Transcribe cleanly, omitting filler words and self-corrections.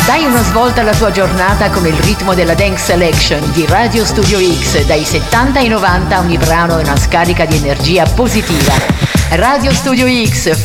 Dai una svolta alla tua giornata con il ritmo della Dance Selection di Radio Studio X. Dai 70 ai 90 ogni brano è una scarica di energia positiva. Radio Studio X